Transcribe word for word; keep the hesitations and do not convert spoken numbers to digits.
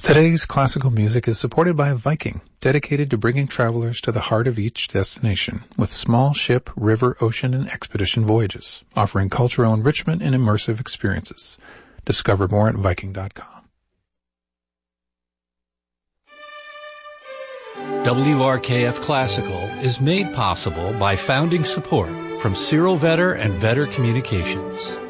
Today's classical music is supported by Viking, dedicated to bringing travelers to the heart of each destination with small ship, river, ocean, and expedition voyages, offering cultural enrichment and immersive experiences. Discover more at Viking dot com. W R K F Classical is made possible by founding support from Cyril Vetter and Vetter Communications.